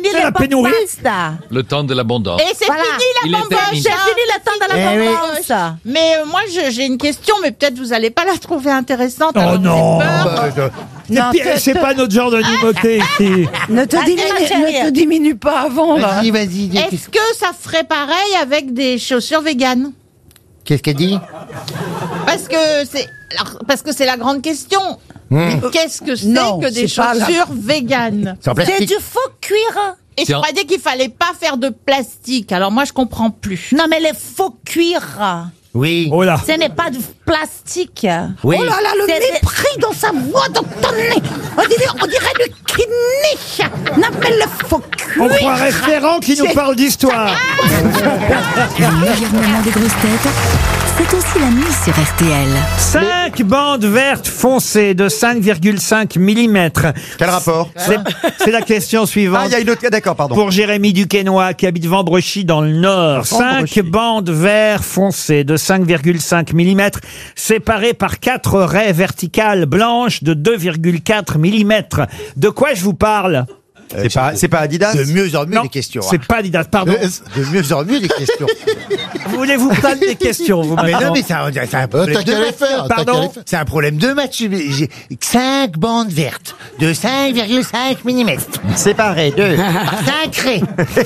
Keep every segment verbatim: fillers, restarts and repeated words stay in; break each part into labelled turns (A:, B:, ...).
A: fini
B: C'est la
A: l'époque
B: pénurie.
A: pasta.
C: Le temps de l'abondance.
D: Et c'est
A: Voilà.
D: fini
C: Il
D: la
C: est
D: bamboche.
C: terminé.
A: C'est fini le temps de
B: Eh
A: l'abondance.
D: Mais euh, moi, je- j'ai une question, mais peut-être vous allez pas la trouver intéressante.
B: Oh
D: alors
B: non.
D: j'ai peur.
E: Bah, je-
B: Et
A: Non,
B: puis,
A: te-
B: c'est
A: te-
B: pas notre genre de nouveauté ici.
A: Ne te,
D: Vas-y,
A: diminue,
D: ma chérie.
A: ne te diminue pas avant, là.
E: Vas-y, vas-y. dis-
D: Est-ce que ça ferait pareil avec des chaussures véganes?
E: Qu'est-ce qu'elle dit?
D: Parce que c'est alors, parce que c'est la grande question. Qu'est-ce que c'est
A: Non,
D: que des
A: c'est pas la-
D: chaussures véganes?
E: C'est en
A: C'est
E: plastique.
A: du faux cuir.
D: Et je
C: Tiens.
D: croyais qu'il fallait pas faire de plastique. Alors moi, je comprends plus.
A: Non, mais les faux cuirs,
E: Oui.
B: Oh là.
A: ce n'est pas du plastique.
E: Oui.
A: Oh là là, le
D: C'est des-
A: mépris dans sa voix, dans ton nez. On dirait, on dirait du knick. Non, mais le faux
B: On
A: cuir.
B: croirait Ferrand qui nous parle d'histoire.
F: Le meilleur moment des grosses têtes, c'est aussi la nuit sur R T L.
B: Cinq bandes vertes foncées de cinq virgule cinq millimètres.
G: Quel rapport?
B: C'est c'est la question
G: Ah,
B: suivante.
G: il y a une autre. D'accord, pardon.
B: Pour Jérémy Duquesnoy qui habite Vambrechy dans le Nord.
G: Vambrechy.
B: Cinq bandes vert foncé de cinq virgule cinq millimètres séparées par quatre raies verticales blanches de deux virgule quatre millimètres. De quoi je vous parle?
G: C'est pas, c'est pas Adidas?
E: De mieux en mieux
B: Non,
E: les questions.
B: c'est pas Adidas, pardon.
E: De mieux en mieux les questions.
B: Vous voulez vous prendre des questions, vous,
E: Ah, mais
B: maintenant?
E: non, mais c'est un, c'est un
H: Euh,
E: problème
H: T'as
E: de
H: qu'à les
E: maths.
H: faire. t'as
B: Pardon
H: qu'à les faire.
E: C'est un problème de maths. J'ai cinq bandes vertes de cinq virgule cinq millimètres.
G: Séparé, deux.
E: cinq raies.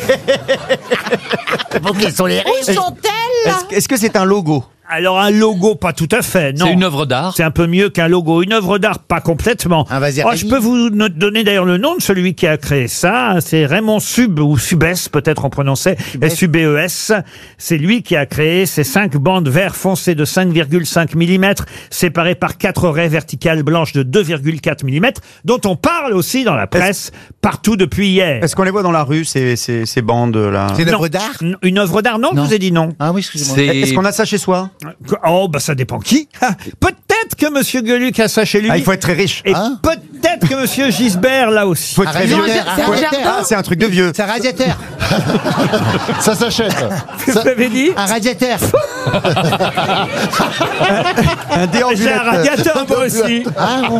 E: Pour quelles sont les raies?
D: Où sont-elles?
G: Est-ce, est-ce que c'est un logo?
B: Alors, un logo, pas tout à fait, non.
C: C'est une œuvre d'art.
B: C'est un peu mieux qu'un logo. Une œuvre d'art, pas complètement.
E: Ah, vas-y,
B: Oh,
E: Rémi.
B: je peux vous no- donner d'ailleurs le nom de celui qui a créé ça. C'est Raymond Sub, ou Subès, peut-être en prononçait, S U B E S. C'est lui qui a créé ces cinq bandes vert foncé de cinq virgule cinq millimètres, séparées par quatre raies verticales blanches de deux virgule quatre millimètres, dont on parle aussi dans la presse partout depuis hier.
G: Est-ce qu'on les voit dans la rue, ces, ces, ces bandes-là?
E: C'est une
B: Non.
E: œuvre d'art?
B: N- Une œuvre d'art? Non, je vous ai dit non.
E: Ah oui, excusez-moi.
C: C'est
G: Est-ce qu'on a ça chez soi?
B: Oh, bah ça dépend qui. Ah, peut-être que Monsieur Gueluc a ça chez lui.
G: Ah, il faut être très riche.
B: Et
E: Hein
B: peut-être que Monsieur Gisbert là aussi.
G: Faut être très vieux.
E: Radiateur,
A: c'est un
E: radiateur.
A: jardin.
G: Ah, c'est un truc de vieux.
E: C'est un radiateur.
H: Ça s'achète.
B: Vous avez dit?
E: Un radiateur.
G: Un
B: J'ai un
G: déambulateur.
B: radiateur moi aussi.
E: Ah bon.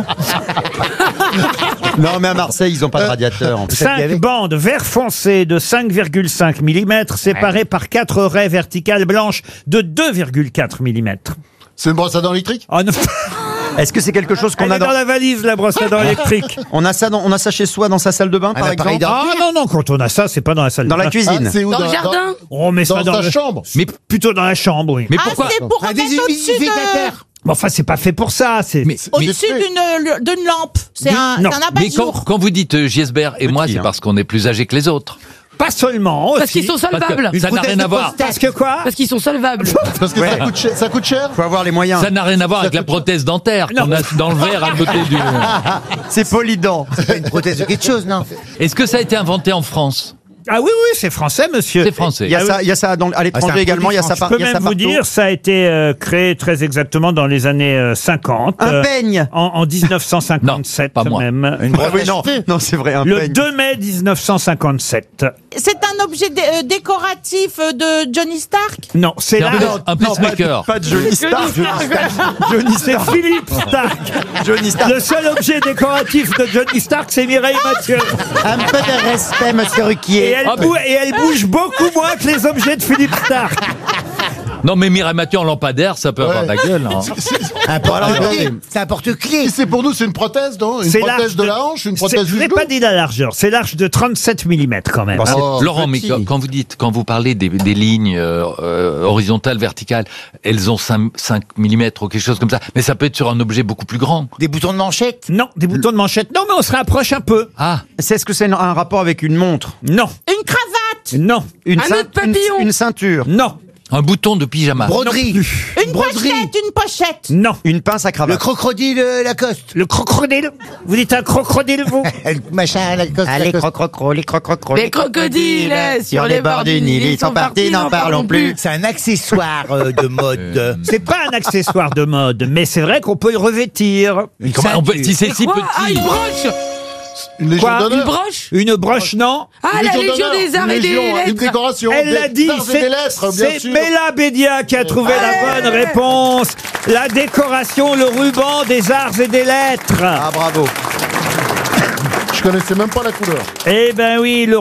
G: Non, mais à Marseille, ils ont pas de radiateur. En fait.
B: Cinq bandes vert foncé de cinq virgule cinq millimètres séparées par quatre raies verticales blanches de deux virgule quatre millimètres.
H: C'est une brosse à dents électrique.
B: Oh non.
G: Est-ce que c'est quelque chose qu'on
B: Elle
G: a
B: est dans
G: dans...
B: la valise, la brosse à dents électrique.
G: On a ça dans... on a ça chez soi dans sa salle de bain,
E: Un
G: par
E: appareil
G: exemple?
B: Ah non, non, quand on a ça, c'est pas dans la salle
G: Dans
B: de
G: la
B: bain.
G: cuisine.
H: Ah, c'est où
A: Dans le jardin.
B: On met ça
H: Dans
B: dans
H: ta
B: le-
H: chambre.
B: Mais plutôt dans la chambre, oui.
C: Mais
D: Ah,
C: pourquoi
D: c'est pour
E: Un
D: remettre au-dessus de,
E: déshumidificateur.
B: Mais enfin, c'est pas fait pour ça. C'est.
C: Mais, mais,
D: au-dessus d'une d'une lampe. C'est un,
B: non.
D: c'est un
C: mais quand,
D: abat-jour.
C: quand vous dites euh, Gisbert et moi,
G: Petit,
C: c'est
G: hein.
C: parce qu'on est plus âgés que les autres.
B: Pas seulement.
I: Parce
B: aussi.
I: qu'ils sont
C: Parce que
I: solvables.
C: ça n'a rien à voir.
B: Parce que quoi?
I: Parce qu'ils sont solvables.
H: Parce que ça, coûte cher, ça coûte cher.
G: Faut avoir les moyens.
C: Ça n'a rien à voir avec la prothèse dentaire qu'on a dans le verre à côté du.
G: C'est polydent.
E: C'est pas une prothèse de quelque chose, non?
C: Est-ce que ça a été inventé en France?
B: Ah oui, oui, c'est français, monsieur.
C: C'est français.
G: Il y a
B: Ah
G: ça, il y a ça dans, à
E: Ah,
G: l'étranger
E: c'est un
G: également. Il y a
E: produit
G: ça
B: Je
G: par,
B: peux
G: il y a ça
B: même vous
G: partout.
B: dire, ça a été euh, créé très exactement dans les années euh, cinquante.
G: Un
B: euh,
G: peigne.
B: En, en dix-neuf cent cinquante-sept,
C: Non, pas moi.
B: même.
G: Ah oui, non, non, c'est vrai, un
B: Le
G: peigne.
B: deux mai mille neuf cent cinquante-sept.
D: C'est un objet dé- euh, décoratif euh, de Johnny Stark.
B: Non, c'est
C: C'est un,
B: là.
C: peu- un pacemaker.
G: Pas de Johnny Stark. Johnny
B: C'est
G: Stark.
B: Philippe Stark.
G: Johnny Stark.
B: Le seul objet décoratif de Johnny Stark, c'est Mireille Mathieu.
E: Un peu de respect, monsieur
B: Et
E: Ruquier.
B: elle,
C: Ah, mais-
B: bou- et elle bouge beaucoup moins que les objets de Philippe Stark.
C: Non, mais Mireille Mathieu en lampadaire, ça peut avoir de la gueule. hein.
E: Un porte-clés. C'est un porte-clés.
H: Si c'est pour nous, c'est une prothèse, non? Une
B: C'est
H: prothèse
B: large
H: de la hanche, une
B: C'est-
H: prothèse
B: Je
H: du
B: n'ai
H: genou.
B: pas dit la largeur, c'est large de trente-sept millimètres quand même.
G: Bon, c'est-
H: Oh,
C: Laurent, mais
H: petit.
C: quand, quand vous dites, quand vous parlez des, des lignes euh, euh, horizontales, verticales, elles ont cinq millimètres ou quelque chose comme ça. Mais ça peut être sur un objet beaucoup plus grand.
E: Des boutons de manchette.
B: Non, des boutons de manchette. Non, mais on se rapproche un peu.
C: Ah,
G: C'est- Est-ce que c'est un rapport avec une montre?
B: Non,
D: Une cravate.
B: non,
G: Une,
I: Un
G: ceint-
I: nœud de papillon.
G: une, une ceinture?
B: non,
C: un bouton de pyjama.
E: Broderie.
D: Une
E: broderie.
D: pochette. Une pochette.
B: non.
G: Une pince à
E: Le
G: cravate?
E: crocodile euh, Lacoste.
B: Le crocodile. Vous dites un crocodile, vous?
E: Le machin Lacoste.
G: Ah, les
E: Lacoste.
G: crocrocros, les crocrocros.
I: Les crocodiles sur les bords du Nil, ils sont partis, n'en parlons plus.
E: C'est un accessoire euh, de mode.
B: C'est pas un accessoire de mode, mais c'est vrai qu'on peut le revêtir.
C: Comment on peut- si c'est si
I: Quoi
C: petit.
I: Ah, une broche.
H: Une légion
B: Quoi
I: Une
H: d'honneur.
I: broche.
B: Une broche, non?
I: Ah, la Légion
H: d'honneur.
I: des Arts et
H: Une
I: des
H: légion, Une
I: Lettres.
H: décoration.
B: Elle
H: des
B: l'a dit,
H: arts et des lettres, bien
B: c'est
H: sûr.
B: Mela Bédia qui a trouvé la bonne réponse. La décoration, le ruban des arts et des lettres.
G: Ah, bravo.
H: Je connaissais même pas la couleur.
B: Eh ben oui, le